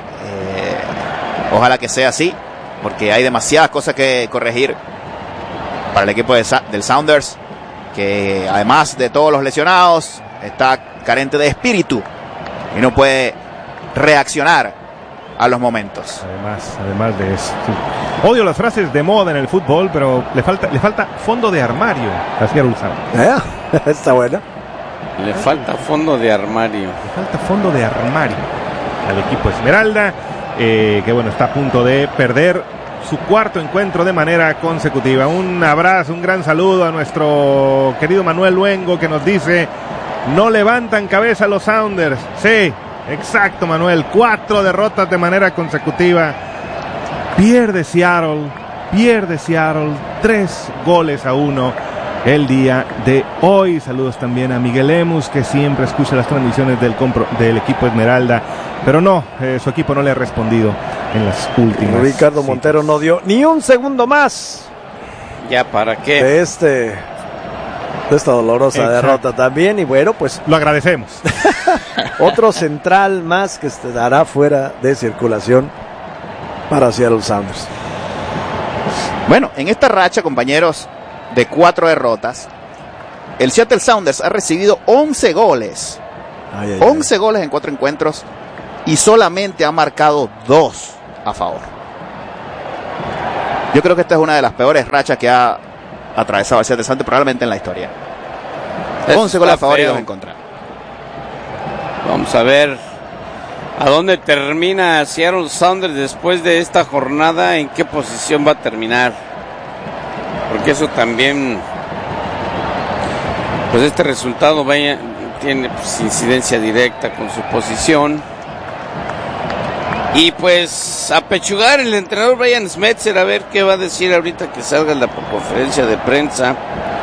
Ojalá que sea así, porque hay demasiadas cosas que corregir para el equipo del Sounders, que además de todos los lesionados está carente de espíritu y no puede reaccionar a los momentos. Además de eso, sí. Odio las frases de moda en el fútbol, pero le falta fondo de armario a Seattle Sounders. Está bueno. Le falta fondo de armario. Le falta fondo de armario al equipo Esmeralda, que bueno, está a punto de perder su 4º encuentro de manera consecutiva. Un abrazo, un gran saludo a nuestro querido Manuel Luengo, que nos dice: no levantan cabeza los Sounders. Sí, exacto, Manuel, 4 derrotas de manera consecutiva. Pierde Seattle 3-1 el día de hoy. Saludos también a Miguel Lemus, que siempre escucha las transmisiones del equipo Esmeralda, pero no, su equipo no le ha respondido en las últimas. Ricardo Montero no dio ni un segundo más. ¿Ya para qué? De esta dolorosa derrota también, y bueno, pues lo agradecemos. Otro central más que estará fuera de circulación para Seattle Sounders. Bueno, en esta racha, compañeros, de 4 derrotas, el Seattle Sounders ha recibido 11 goles. 11 goles en 4 encuentros y solamente ha marcado 2 a favor. Yo creo que esta es una de las peores rachas que ha atravesado el Seattle Sounders probablemente en la historia. 11 goles a favor y 2 en contra. Vamos a ver a dónde termina Seattle Sounders después de esta jornada, en qué posición va a terminar. Porque eso también, pues este resultado tiene pues incidencia directa con su posición. Y pues apechugar el entrenador Brian Schmetzer a ver qué va a decir ahorita que salga en la conferencia de prensa.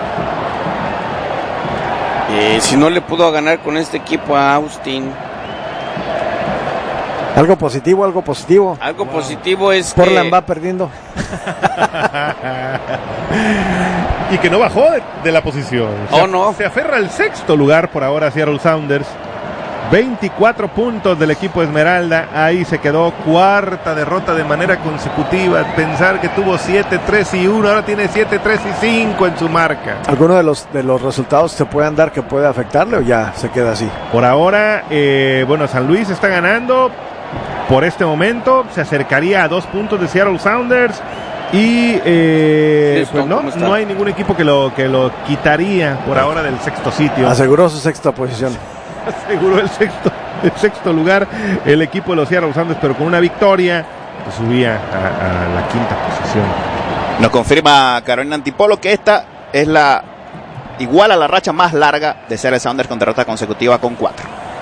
Si no le pudo ganar con este equipo a Austin. Algo positivo. Algo positivo es Portland va perdiendo. Y que no bajó de la posición. No. Se aferra al 6º lugar por ahora Seattle Sounders. 24 puntos del equipo Esmeralda. Ahí se quedó, 4ª derrota de manera consecutiva. Pensar que tuvo 7-3-1, ahora tiene 7-3-5 en su marca. ¿Alguno de los resultados se puedan dar que puede afectarle o ya se queda así? Por ahora, San Luis está ganando. Por este momento se acercaría a 2 puntos de Seattle Sounders. Y pues no hay ningún equipo que lo quitaría por ahora del 6º sitio. Aseguró su 6ª posición. Aseguró el sexto lugar el equipo de los Seattle Sounders, pero con una victoria pues subía a la 5ª posición. Nos confirma Carolina Antipolo que esta es igual a la racha más larga de Seattle Sounders con derrota consecutiva con 4.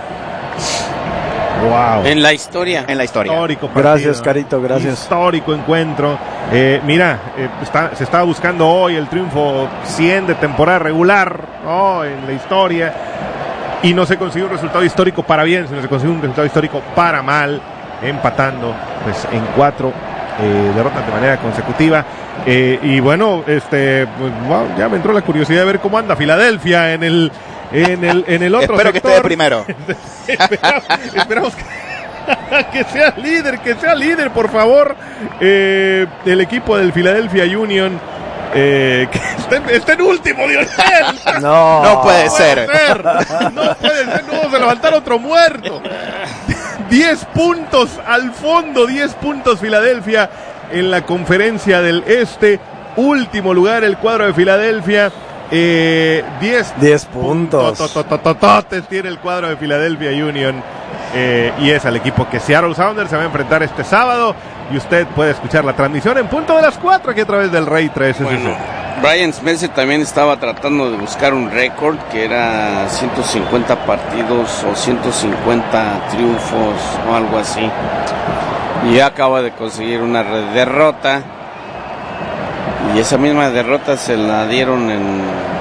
Wow. En la historia. Histórico partido. Gracias, Carito, gracias. Histórico encuentro. Se estaba buscando hoy el triunfo 100 de temporada regular, en la historia. Y no se consiguió un resultado histórico para bien, sino se consiguió un resultado histórico para mal, empatando pues en 4 derrotas de manera consecutiva. Y bueno, ya me entró la curiosidad de ver cómo anda Filadelfia en el otro Espero sector. que esté de primero. Esperamos que sea líder, por favor. El equipo del Philadelphia Union. Que está en último, Lionel. No puede ser. No puede ser, no vamos a levantar otro muerto. 10 puntos al fondo, 10 puntos Filadelfia en la conferencia del Este. Último lugar el cuadro de Filadelfia. 10 puntos. Tiene el cuadro de Philadelphia Union. Y es al equipo que Seattle Sounders se va a enfrentar este sábado. Y usted puede escuchar la transmisión en punto de las 4 aquí a través del Rey 3. Bueno, Brian Schmetzer también estaba tratando de buscar un récord que era 150 partidos o 150 triunfos o algo así. Y acaba de conseguir una derrota. Y esa misma derrota se la dieron en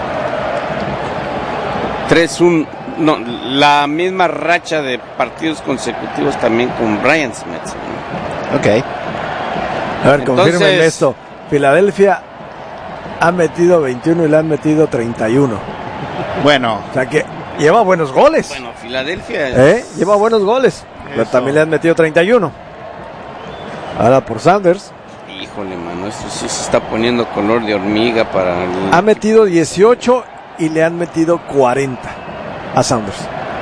3-1. No, la misma racha de partidos consecutivos también con Brian Schmetzer. Ok. A ver, confirmen esto. Filadelfia ha metido 21 y le han metido 31. Bueno. O sea que lleva buenos goles. Bueno, Filadelfia lleva buenos goles. Pero también le han metido 31. Ahora por Sanders. Híjole, mano, esto sí se está poniendo color de hormiga para Ha metido 18 y le han metido 40 a Sanders.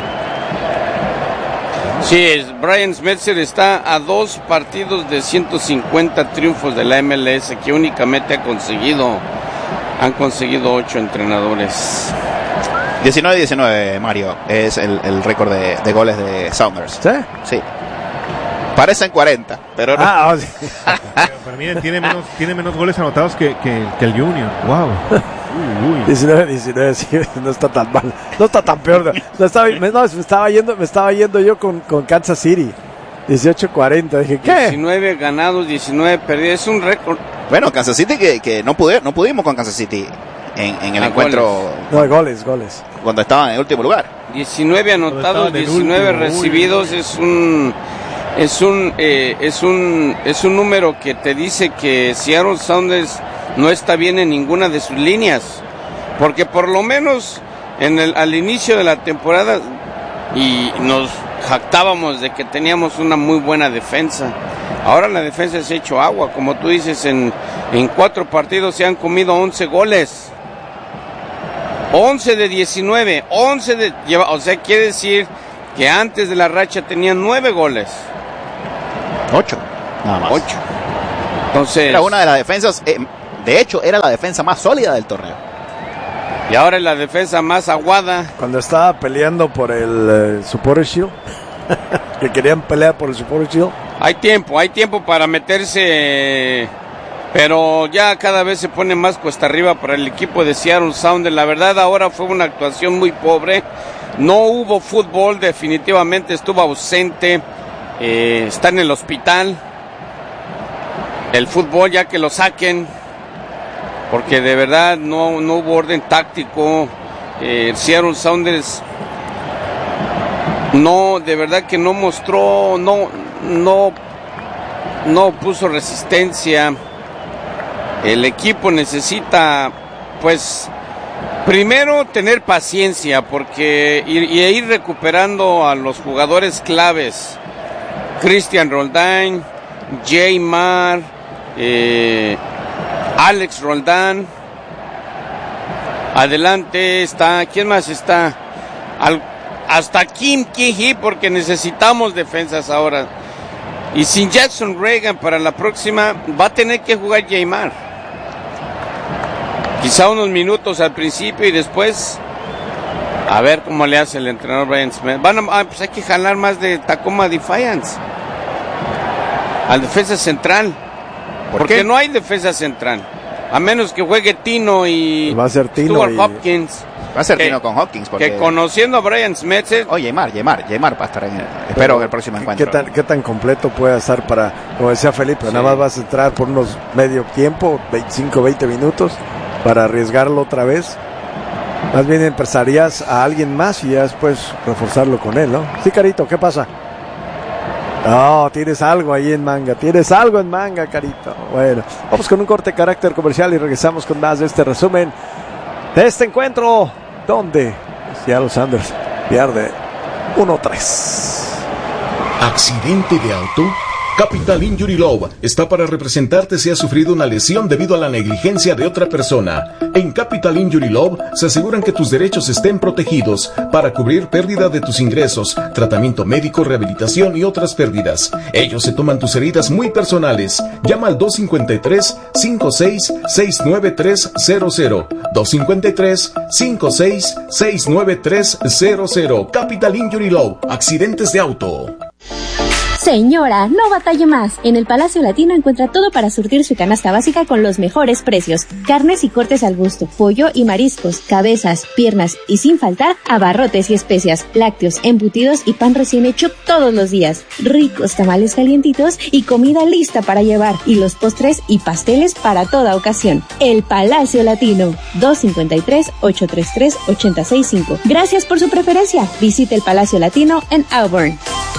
Sí, Brian Schmetzer está a 2 partidos de 150 triunfos de la MLS, que únicamente han conseguido 8 entrenadores. 19-19, Mario, es el récord de goles de Sounders. ¿Sí? Sí. Parecen 40, pero no. Pero miren, tiene menos goles anotados que el Union. Wow. 19, sí, no está tan mal. No está tan peor. Me estaba yendo yo con Kansas City. 18-40. Dije, ¿qué? 19 ganados, 19 perdidos. Es un récord. Bueno, Kansas City que no pudimos con Kansas City en el encuentro. Goles. Cuando estaban en el último lugar. 19 anotados, 19 recibidos. Es un número que te dice que Seattle Sounders no está bien en ninguna de sus líneas, porque por lo menos al inicio de la temporada y nos jactábamos de que teníamos una muy buena defensa, Ahora la defensa se ha hecho agua, como tú dices, en 4 partidos se han comido 11 goles. 11 de 19, o sea, quiere decir que antes de la racha tenían 9 goles. 8, nada más. 8. Entonces, era una de las defensas, de hecho, era la defensa más sólida del torneo. Y ahora es la defensa más aguada. Cuando estaba peleando por el Supporter Shield, que querían pelear por el Supporter Shield. Hay tiempo para meterse, pero ya cada vez se pone más cuesta arriba para el equipo de Seattle Sounders. La verdad, ahora fue una actuación muy pobre. No hubo fútbol, definitivamente estuvo ausente. Está en el hospital. El fútbol, ya que lo saquen, porque de verdad no hubo orden táctico. Seattle Sounders no, de verdad que no mostró, no puso resistencia. El equipo necesita, pues, primero tener paciencia, porque ir recuperando a los jugadores claves. Cristian Roldan, Jaymar, Alex Roldan. Adelante está, ¿quién más está? Hasta Kim Ki-hee, porque necesitamos defensas ahora. Y sin Jackson Reagan para la próxima va a tener que jugar Jaymar. Quizá unos minutos al principio y después a ver cómo le hace el entrenador Brian Smith. Pues hay que jalar más de Tacoma Defiance al defensa central. Porque no hay defensa central. A menos que juegue Tino y va a ser Tino Stuart Hopkins. Va a ser Tino con Hopkins. Porque... que conociendo a Brian Smith... Jaymar va a estar espero en el próximo encuentro. ¿Qué tan completo puede estar para, como decía Felipe, nada más vas a entrar por unos medio tiempo, 25-20 minutos, para arriesgarlo otra vez? Más bien empezarías a alguien más y ya después reforzarlo con él, ¿no? Sí, Carito, ¿qué pasa? No, tienes algo ahí en manga, Carito. Bueno, vamos con un corte de carácter comercial y regresamos con más de este resumen de este encuentro, donde Seattle Sounders pierde 1-3. ¿Accidente de auto? Capital Injury Law está para representarte si has sufrido una lesión debido a la negligencia de otra persona. En Capital Injury Law se aseguran que tus derechos estén protegidos para cubrir pérdida de tus ingresos, tratamiento médico, rehabilitación y otras pérdidas. Ellos se toman tus heridas muy personales. Llama al 253-56-69300. 253-56-69300. Capital Injury Law. Accidentes de auto. Señora, no batalle más. En el Palacio Latino encuentra todo para surtir su canasta básica con los mejores precios. Carnes y cortes al gusto, pollo y mariscos, cabezas, piernas y sin faltar abarrotes y especias, lácteos, embutidos y pan recién hecho todos los días. Ricos tamales calientitos y comida lista para llevar. Y los postres y pasteles para toda ocasión. El Palacio Latino, 253-833-865. Gracias por su preferencia. Visite el Palacio Latino en Auburn.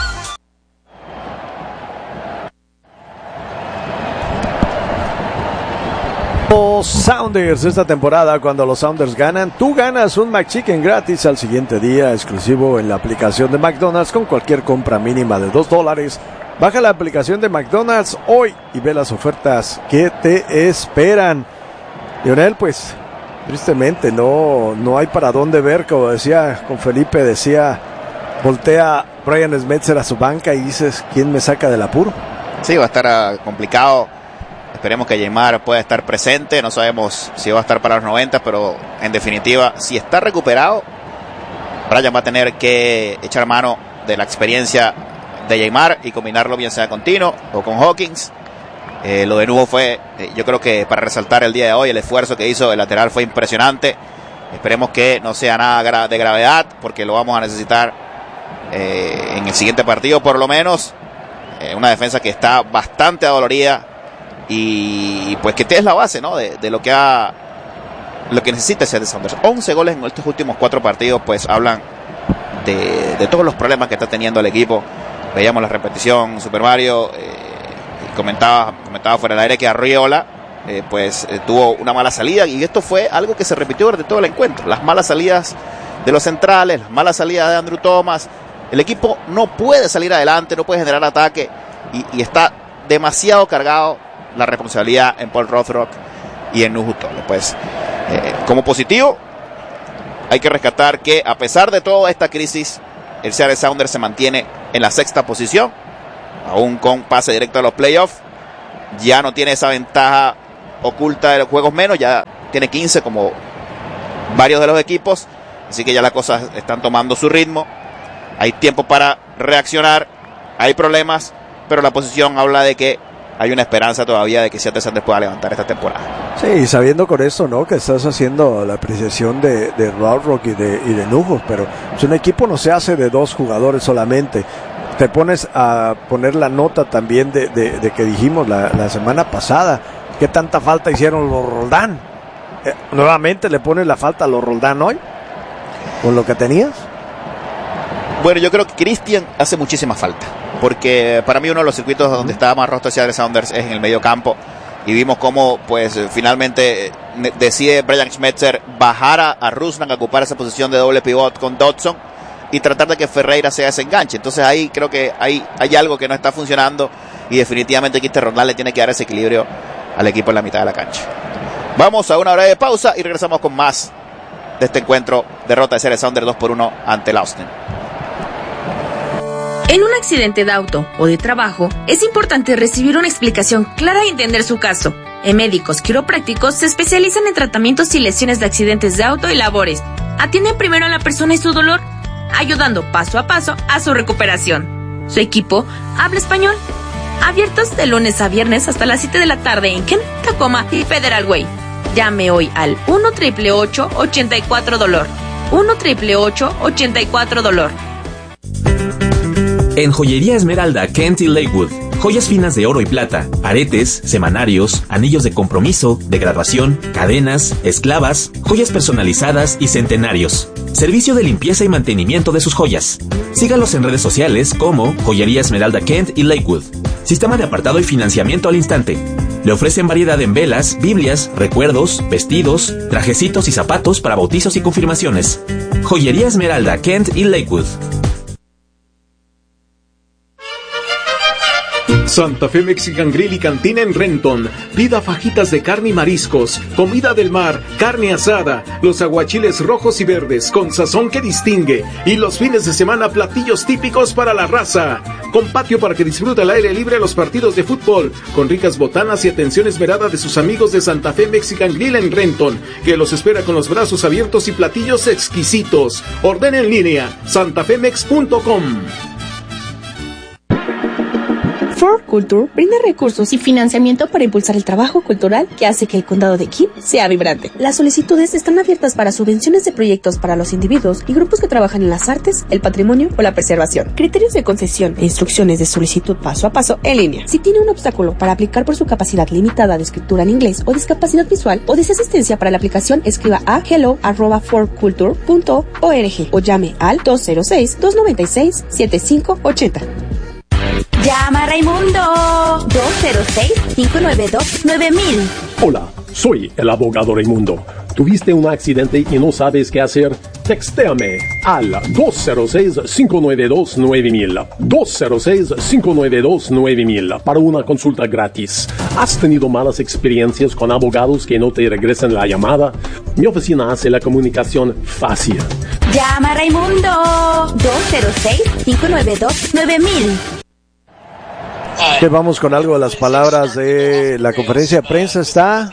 Los Sounders esta temporada, cuando los Sounders ganan, tú ganas un McChicken gratis al siguiente día, exclusivo en la aplicación de McDonald's con cualquier compra mínima de $2. Baja la aplicación de McDonald's hoy y ve las ofertas que te esperan. Lionel, pues tristemente no hay para dónde ver, como decía con Felipe, voltea Brian Schmetzer a su banca y dices, ¿quién me saca del apuro? Sí, va a estar complicado. Esperemos que Jaymar pueda estar presente. No sabemos si va a estar para los 90, pero en definitiva, si está recuperado, Brian va a tener que echar mano de la experiencia de Jaymar y combinarlo bien sea con Tino o con Hawkins. Lo de Nujo fue, yo creo que para resaltar el día de hoy, el esfuerzo que hizo el lateral fue impresionante. Esperemos que no sea nada de gravedad, porque lo vamos a necesitar en el siguiente partido por lo menos. Una defensa que está bastante adolorida. Y pues que es la base, ¿no? de lo que necesita Seattle Sounders. 11 goles en estos últimos 4 partidos, pues hablan de todos los problemas que está teniendo el equipo. Veíamos la repetición, Super Mario, comentaba fuera del aire que Arriola tuvo una mala salida, y esto fue algo que se repitió durante todo el encuentro. Las malas salidas de los centrales, las malas salidas de Andrew Thomas. El equipo no puede salir adelante, no puede generar ataque, y está demasiado cargado la responsabilidad en Paul Rothrock y en Nuhu Tole. Pues, como positivo, hay que rescatar que a pesar de toda esta crisis, el Seattle Sounders se mantiene en la 6ª posición, aún con pase directo a los playoffs. Ya no tiene esa ventaja oculta de los juegos menos, ya tiene 15 como varios de los equipos, así que ya las cosas están tomando su ritmo. Hay tiempo para reaccionar, hay problemas, pero la posición habla de que hay una esperanza todavía de que Seattle Sounders pueda levantar esta temporada. Sí, sabiendo con esto, ¿no? Que estás haciendo la apreciación de Rothrock y de Nuhu, pero pues, un equipo no se hace de 2 jugadores solamente. Te pones a poner la nota también de que dijimos la semana pasada, qué tanta falta hicieron los Roldán. Nuevamente le pones la falta a los Roldán hoy, con lo que tenías. Bueno, yo creo que Christian hace muchísima falta, porque para mí uno de los circuitos donde estaba más roto Seattle Sounders es en el medio campo, y vimos cómo pues finalmente decide Brian Schmetzer bajar a Rusnak a ocupar esa posición de doble pivot con Dodson y tratar de que Ferreira sea ese enganche. Entonces ahí creo que hay algo que no está funcionando, y definitivamente Cristian Roldán le tiene que dar ese equilibrio al equipo en la mitad de la cancha. Vamos a una hora de pausa y regresamos con más de este encuentro. Derrota de Seattle Sounders 2-1 ante el Austin. En un accidente de auto o de trabajo, es importante recibir una explicación clara y entender su caso. En Médicos Quiroprácticos se especializan en tratamientos y lesiones de accidentes de auto y labores. Atienden primero a la persona y su dolor, ayudando paso a paso a su recuperación. Su equipo habla español. Abiertos de lunes a viernes hasta las 7 de la tarde en Kent, Tacoma y Federal Way. Llame hoy al 1-888-84-DOLOR. 1-888-84-DOLOR. En Joyería Esmeralda, Kent y Lakewood, joyas finas de oro y plata, aretes, semanarios, anillos de compromiso, de graduación, cadenas, esclavas, joyas personalizadas y centenarios. Servicio de limpieza y mantenimiento de sus joyas. Sígalos en redes sociales como Joyería Esmeralda Kent y Lakewood. Sistema de apartado y financiamiento al instante. Le ofrecen variedad en velas, biblias, recuerdos, vestidos, trajecitos y zapatos para bautizos y confirmaciones. Joyería Esmeralda Kent y Lakewood. Santa Fe Mexican Grill y Cantina en Renton. Pida fajitas de carne y mariscos, comida del mar, carne asada, los aguachiles rojos y verdes con sazón que distingue, y los fines de semana platillos típicos para la raza. Con patio para que disfrute al aire libre los partidos de fútbol, con ricas botanas y atención esmerada de sus amigos de Santa Fe Mexican Grill en Renton, que los espera con los brazos abiertos y platillos exquisitos. Ordena en línea, santafemex.com. Ford Culture brinda recursos y financiamiento para impulsar el trabajo cultural que hace que el condado de Kent sea vibrante. Las solicitudes están abiertas para subvenciones de proyectos para los individuos y grupos que trabajan en las artes, el patrimonio o la preservación. Criterios de concesión e instrucciones de solicitud paso a paso en línea. Si tiene un obstáculo para aplicar por su capacidad limitada de escritura en inglés o discapacidad visual o desea asistencia para la aplicación, escriba a hello@fordculture.org o llame al 206-296-7580. Llama a Raimundo 206-592-9000. Hola, soy el abogado Raimundo. ¿Tuviste un accidente y no sabes qué hacer? Textéame al 206-592-9000. 206-592-9000 para una consulta gratis. ¿Has tenido malas experiencias con abogados que no te regresan la llamada? Mi oficina hace la comunicación fácil. Llama a Raimundo 206-592-9000. Que vamos con algo de las palabras de la conferencia de prensa. Está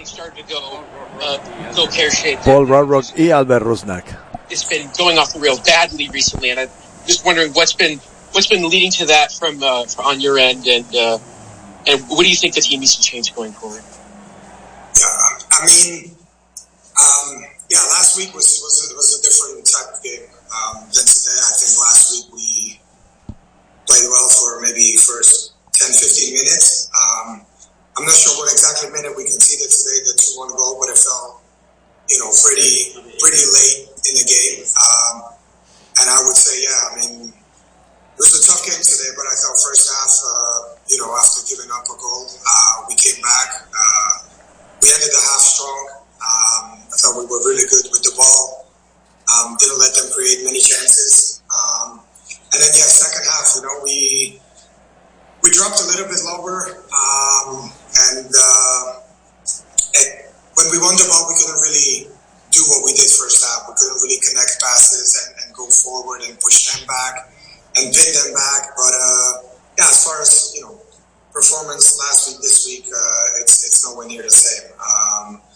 Paul Rothrock y Albert Rusnak. It's been going off the rails badly recently, and I'm just wondering what's been leading to that from on your end, and what do you think the team needs to change going forward? I mean, last week was a different type of game than today. I think last week we played well for maybe first 10-15 minutes. I'm not sure what exactly minute we conceded today, the 2-1 goal, but it felt, pretty late in the game. And I would say, it was a tough game today, but I thought first half, after giving up a goal, we came back. We ended the half strong. I thought we were really good with the ball. Didn't let them create many chances. And then, second half, we dropped a little bit lower. won the ball, we couldn't really do what we did first half. We couldn't really connect passes and go forward and push them back and pin them back. But yeah, as far as performance last week, this week, it's nowhere near the same.